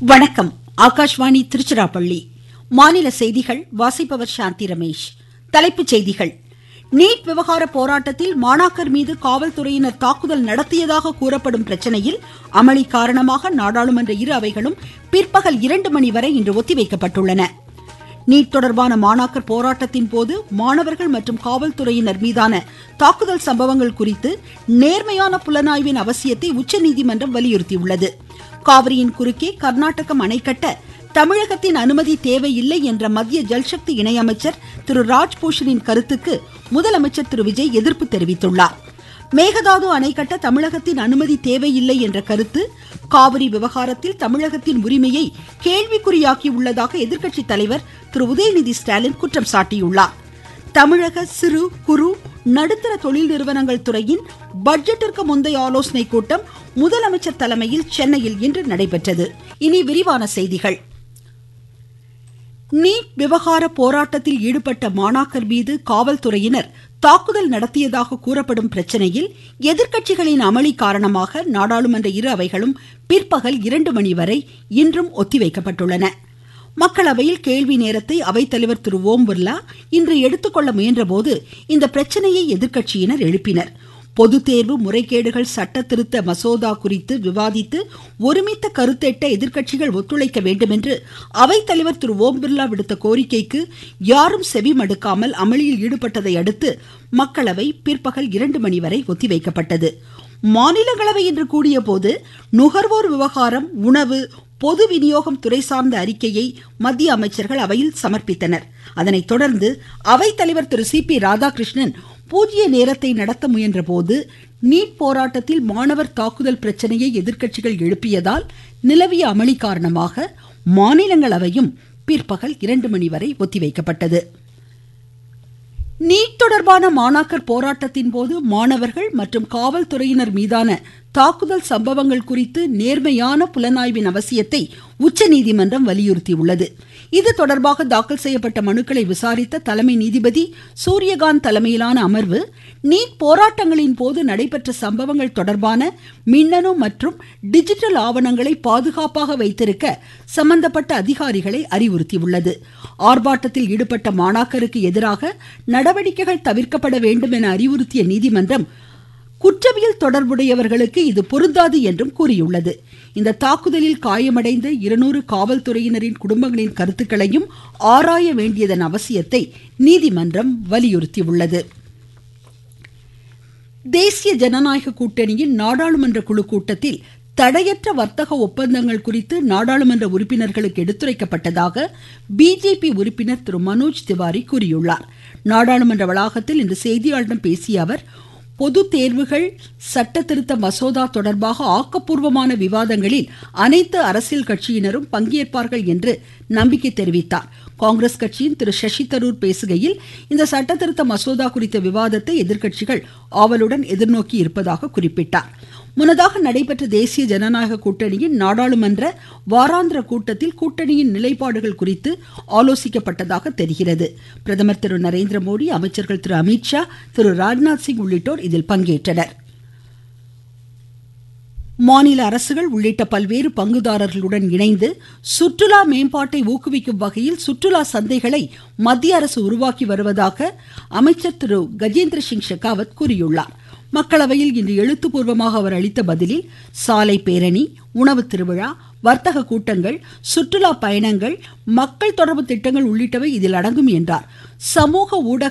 வணக்கம். ஆகாஷ்வாணி திருச்சிராப்பள்ளி. மாநில செய்திகள் வாசிப்பவர் சாந்தி ரமேஷ். தலைப்புச் செய்திகள். நீட் விவகார போராட்டத்தில் மாணாக்கர் மீது காவல்துறையினர் தாக்குதல் நடத்தியதாக கூறப்படும் பிரச்சனையில் அமளி காரணமாக நாடாளுமன்ற இரு அவைகளும் பிற்பகல் 2 மணி வரை இன்று ஒத்திவைக்கப்பட்டுள்ளன. நீட் தொடர்பான மாணாக்கர் போராட்டத்தின் போது மாணவர்கள் மற்றும் காவல்துறையினர் மீதான தாக்குதல் சம்பவங்கள் குறித்து நேர்மையான புலனாய்வின் அவசியத்தை உச்சநீதிமன்றம் வலியுறுத்தியுள்ளது. காவிரியின் குறுக்கே கர்நாடகம் அணை கட்ட தமிழகத்தின் அனுமதி தேவையில்லை என்ற மத்திய ஜல்சக்தி இணையமைச்சர் திரு ராஜ்பூஷனின் கருத்துக்கு முதலமைச்சர் திரு விஜய் எதிர்ப்பு தெரிவித்துள்ளார். மேகதாது அணை கட்ட தமிழகத்தின் அனுமதி தேவையில்லை என்ற கருத்து காவிரி விவகாரத்தில் தமிழகத்தின் உரிமையை கேள்விக்குறியாக்கியுள்ளதாக எதிர்க்கட்சி தலைவர் திரு உதயநிதி ஸ்டாலின் குற்றம் சாட்டியுள்ளார். தமிழக சிறு குறு நடுத்தர தொழில் நிறுவனங்கள் துறையின் பட்ஜெட்டிற்கு முந்தைய ஆலோசனை கூட்டம் முதலமைச்சர் தலைமையில் சென்னையில் இன்று நடைபெற்றது. இனி விரிவான செய்திகள். நீட் விவகார போராட்டத்தில் ஈடுபட்ட மாணாக்கர் மீது காவல்துறையினர் தாக்குதல் நடத்தியதாக கூறப்படும் பிரச்சனையில் எதிர்க்கட்சிகளின் அமளி காரணமாக நாடாளுமன்ற இரு அவைகளும் பிற்பகல் 2 மணி வரை இன்றும் ஒத்திவைக்கப்பட்டுள்ளன. மக்களவையில் கேள்வி நேரத்தை அவைத்தலைவர் திரு ஓம் பிர்லா இன்று எடுத்துக்கொள்ள முயன்றபோது இந்த பிரச்சனையை எதிர்க்கட்சியினர் எழுப்பினர். பொது தேர்வு முறைகேடுகள் சட்ட திருத்த மசோதா குறித்து விவாதித்து ஒருமித்த கருத்தெட்ட எதிர்க்கட்சிகள் ஒத்துழைக்க வேண்டும் என்று அவைத்தலைவர் திரு ஓம் பிர்லா விடுத்த கோரிக்கைக்கு யாரும் செவி மடுக்காமல் அமளியில் ஈடுபட்டதை அடுத்து மக்களவை பிற்பகல் 2 மணி வரை ஒத்திவைக்கப்பட்டது. மாநிலங்களவை இன்று கூடிய போது நுகர்வோர் விவகாரம், உணவு, பொது விநியோகம் துறை சார்ந்த அறிக்கையை மத்திய அமைச்சர்கள் அவையில் சமர்ப்பித்தனர். அதனைத் தொடர்ந்து அவைத்தலைவர் திரு சி.பி. ராதாகிருஷ்ணன் பூஜ்ய நேரத்தை நடத்த முயன்ற போது நீட் போராட்டத்தில் மாணவர் தாக்குதல் பிரச்சனையை எதிர்க்கட்சிகள் எழுப்பியதால் நிலவிய அமளி காரணமாக மாநிலங்களவையும் பிற்பகல் 2 மணி வரை ஒத்திவைக்கப்பட்டது. நீட் தொடர்பான மாணாக்கர் போராட்டத்தின் போது மாணவர்கள் மற்றும் காவல்துறையினர் மீதான தாக்குதல் சம்பவங்கள் குறித்து நேர்மையான புலனாய்வின் அவசியத்தை உச்சநீதிமன்றம் வலியுறுத்தியுள்ளது. இது தொடர்பாக தாக்கல் செய்யப்பட்ட மனுக்களை விசாரித்த தலைமை நீதிபதி சூரியகாந்த் தலைமையிலான அமர்வு நீட் போராட்டங்களின் போது நடைபெற்ற சம்பவங்கள் தொடர்பான மின்னணு மற்றும் டிஜிட்டல் ஆவணங்களை பாதுகாப்பாக வைத்திருக்க சம்பந்தப்பட்ட அதிகாரிகளை அறிவுறுத்தியுள்ளது. ஆர்ப்பாட்டத்தில் ஈடுபட்ட மாணாக்கருக்கு எதிராக நடவடிக்கைகள் தவிர்க்கப்பட வேண்டும் என அறிவுறுத்திய நீதிமன்றம் குற்றவியல் தொடர்புடையவர்களுக்கு இது பொருந்தாது என்றும் கூறியுள்ளது. இந்த தாக்குதலில் காயமடைந்த 200 காவல்துறையினரின் குடும்பங்களின் கருத்துக்களையும் ஆராய வேண்டியதன் அவசியத்தை நீதிமன்றம் வலியுறுத்தியுள்ளது. தேசிய ஜனநாயக கூட்டணியின் நாடாளுமன்ற குழு கூட்டத்தில் தடையற்ற வர்த்தக ஒப்பந்தங்கள் குறித்து நாடாளுமன்ற உறுப்பினர்களுக்கு எடுத்துரைக்கப்பட்டதாக பிஜேபி உறுப்பினர் திரு மனோஜ் திவாரி கூறியுள்ளார். நாடாளுமன்ற வளாகத்தில் இன்று செய்தியாளர்களிடம் பேசிய அவர், பொது தேர்வுகள் சட்ட திருத்த மசோதா தொடர்பாக ஆக்கப்பூர்வமான விவாதங்களில் அனைத்து அரசியல் கட்சியினரும் பங்கேற்பார்கள் என்று நம்பிக்கை தெரிவித்தார். காங்கிரஸ் கட்சியின் திரு சசி தரூர் பேசுகையில், இந்த சட்ட திருத்த மசோதா குறித்த விவாதத்தை எதிர்க்கட்சிகள் ஆவலுடன் எதிர்நோக்கி இருப்பதாக குறிப்பிட்டார். முன்னதாக நடைபெற்ற தேசிய ஜனநாயக கூட்டணியின் நாடாளுமன்ற வாராந்திர கூட்டத்தில் கூட்டணியின் நிலைப்பாடுகள் குறித்து ஆலோசிக்கப்பட்டதாக தெரிகிறது. பிரதமர் திரு நரேந்திர மோடி, அமைச்சர்கள் திரு அமித்ஷா, திரு ராஜ்நாத் சிங் உள்ளிட்டோர் இதில் பங்கேற்றனர். மாநில அரசுகள் உள்ளிட்ட பல்வேறு பங்குதாரர்களுடன் இணைந்து சுற்றுலா மேம்பாட்டை ஊக்குவிக்கும் வகையில் சுற்றுலா சந்தைகளை மத்திய அரசு உருவாக்கி வருவதாக அமைச்சர் திரு கஜேந்திர சிங் ஷெகாவத் கூறியுள்ளார். மக்களவையில் இன்று எழுத்துப்பூர்வமாக அவர் அளித்த பதிலில், சாலை பேரணி, உணவு திருவிழா, வர்த்தக கூட்டங்கள், சுற்றுலா பயணங்கள், மக்கள் தொடர்பு திட்டங்கள் உள்ளிட்டவை இதில் அடங்கும் என்றார். சமூக ஊடக